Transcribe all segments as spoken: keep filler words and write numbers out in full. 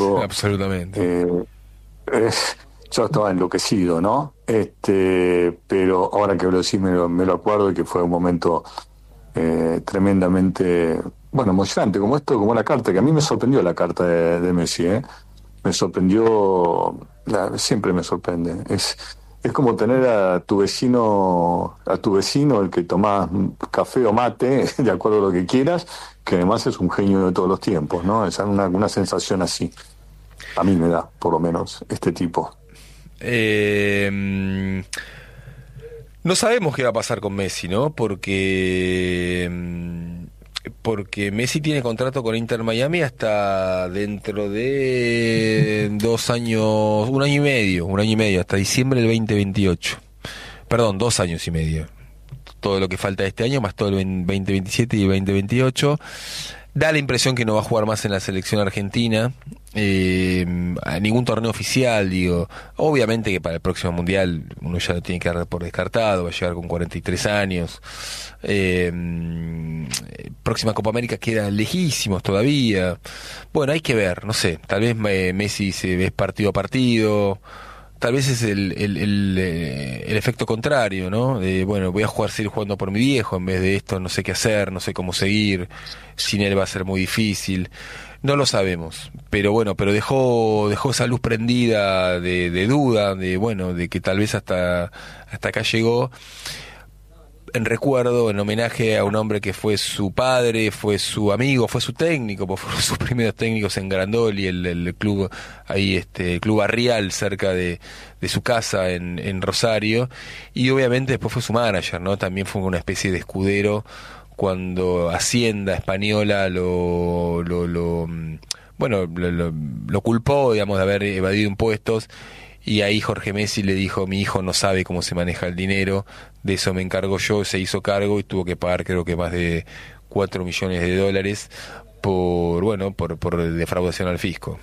absolutamente. Eh, es- yo estaba enloquecido, ¿no? Este, pero ahora que lo decís me lo, me lo acuerdo y que fue un momento eh, tremendamente, bueno, emocionante, como esto, como la carta, que a mí me sorprendió la carta de, de Messi, ¿eh? Me sorprendió, la- siempre me sorprende. Es, es como tener a tu vecino, a tu vecino, el que tomás café o mate, de acuerdo a lo que quieras, que además es un genio de todos los tiempos, ¿no? Es una, una sensación así. A mí me da, por lo menos, este tipo. Eh, mm, no sabemos qué va a pasar con Messi, ¿no? Porque mm, porque Messi tiene contrato con Inter Miami hasta dentro de dos años, un año y medio, un año y medio, hasta diciembre del veinte veintiocho. Perdón, dos años y medio. Todo lo que falta de este año, más todo el veinte veintisiete y el veinte veintiocho. Da la impresión que no va a jugar más en la selección argentina, eh, a ningún torneo oficial, digo. Obviamente que para el próximo mundial uno ya lo tiene que dar por descartado, va a llegar con cuarenta y tres años. Eh, próxima Copa América queda lejísimos todavía. Bueno, hay que ver, no sé, tal vez eh, Messi se ve partido a partido. Tal vez es el, el, el, eh, el efecto contrario, ¿no? De, bueno, voy a jugar, seguir jugando por mi viejo en vez de esto, no sé qué hacer, no sé cómo seguir, sin él va a ser muy difícil. No lo sabemos, pero bueno, pero dejó dejó esa luz prendida de, de duda, de bueno, de que tal vez hasta hasta acá llegó, en recuerdo, en homenaje a un hombre que fue su padre, fue su amigo, fue su técnico, pues fueron sus primeros técnicos en Grandoli, el, el club ahí, este, el club barrial cerca de, de su casa en, en Rosario, y obviamente después fue su manager, ¿no? También fue una especie de escudero cuando Hacienda Española lo, lo, lo mm, bueno, lo, lo, lo culpó, digamos, de haber evadido impuestos. Y ahí Jorge Messi le dijo: mi hijo no sabe cómo se maneja el dinero, de eso me encargo yo. Se hizo cargo y tuvo que pagar, creo que más de cuatro millones de dólares por, bueno, por, por defraudación al fisco.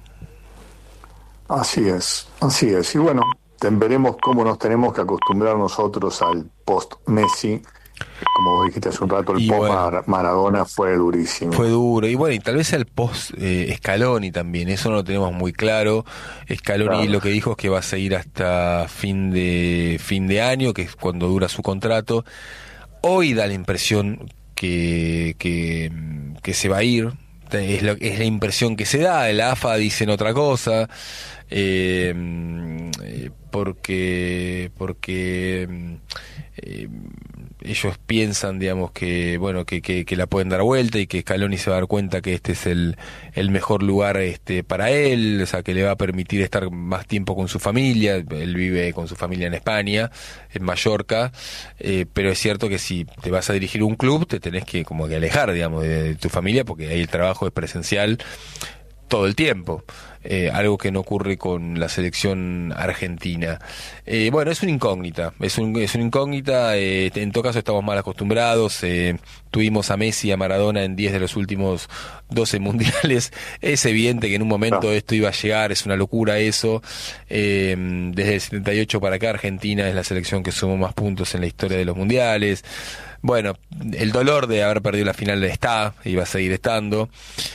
Así es, así es. Y bueno, te- veremos cómo nos tenemos que acostumbrar nosotros al post-Messi. Como vos dijiste hace un rato, el Y bueno, post-Maradona fue fue durísimo. duro. Y bueno, y tal vez el post eh, Scaloni también, eso no lo tenemos muy claro. Scaloni Claro. lo que dijo es que va a seguir hasta fin de fin de año, que es cuando dura su contrato. Hoy da la impresión que, que, que se va a ir. Es, lo, es la impresión que se da. El A F A dicen otra cosa. Eh, eh, porque porque eh, ellos piensan, digamos, que bueno, que, que, que la pueden dar vuelta y que Scaloni se va a dar cuenta que este es el, el mejor lugar este para él, o sea, que le va a permitir estar más tiempo con su familia. Él vive con su familia en España, en Mallorca, eh, pero es cierto que si te vas a dirigir un club te tenés que como que alejar, digamos, de, de tu familia, porque ahí el trabajo es presencial todo el tiempo, eh, algo que no ocurre con la selección argentina. Eh, bueno, es una incógnita, es, un, es una incógnita, eh, en todo caso estamos mal acostumbrados, eh, tuvimos a Messi y a Maradona en diez de los últimos doce mundiales, es evidente que en un momento Ah, esto iba a llegar, es una locura eso. Eh, desde el setenta y ocho para acá Argentina es la selección que sumó más puntos en la historia de los mundiales. Bueno, el dolor de haber perdido la final está, y va a seguir estando,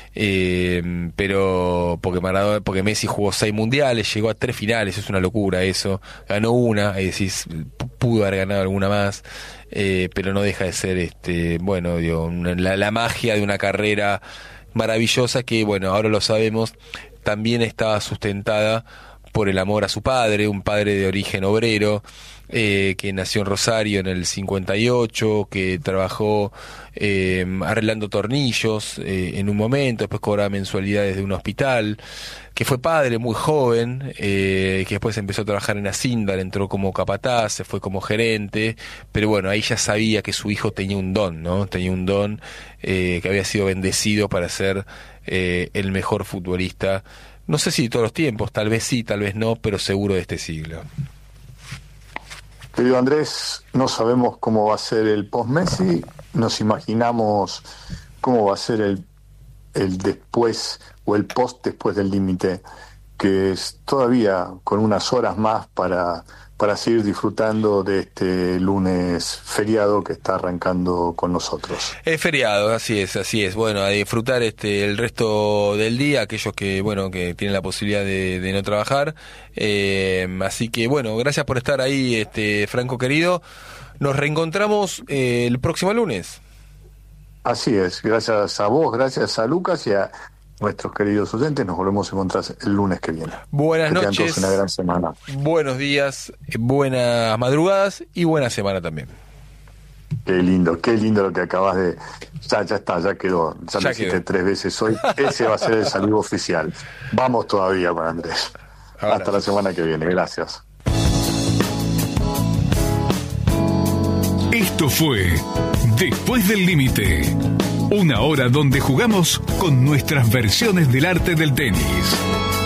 eh, pero porque Maradona, porque Messi jugó seis mundiales, llegó a tres finales, es una locura eso, ganó una, es decir, pudo haber ganado alguna más, eh, pero no deja de ser, este, bueno, digo, una- la, la magia de una carrera maravillosa que, bueno, ahora lo sabemos, también estaba sustentada por el amor a su padre, un padre de origen obrero, eh, que nació en Rosario en el cincuenta y ocho, que trabajó eh, arreglando tornillos eh, en un momento, después cobraba mensualidades de un hospital, que fue padre muy joven, eh, que después empezó a trabajar en Asindar, entró como capataz, se fue como gerente, pero bueno, ahí ya sabía que su hijo tenía un don, ¿no? Tenía un don, eh, que había sido bendecido para ser eh, el mejor futbolista, no sé si de todos los tiempos, tal vez sí, tal vez no, pero seguro de este siglo. querido Andrés, no sabemos cómo va a ser el post-Messi, nos imaginamos cómo va a ser el, el después o el post después del límite, que es todavía con unas horas más para, para seguir disfrutando de este lunes feriado que está arrancando con nosotros. Es feriado, así es, así es. Bueno, a disfrutar este el resto del día, aquellos que bueno que tienen la posibilidad de, de no trabajar. Eh, así que bueno, gracias por estar ahí, este Franco querido. Nos reencontramos eh, el próximo lunes. Así es, gracias a vos, gracias a Lucas y a nuestros queridos oyentes. Nos volvemos a encontrar el lunes que viene. Buenas que noches. Tengan todos una gran semana. Buenos días, buenas madrugadas y buena semana también. Qué lindo, qué lindo lo que acabas de... Ya, ya está, ya quedó. Ya, ya lo hiciste tres veces hoy. Ese va a ser el saludo oficial. Vamos todavía con Andrés. Ahora. Hasta la semana que viene. Gracias. Esto fue Después del Límite. Una hora donde jugamos con nuestras versiones del arte del tenis.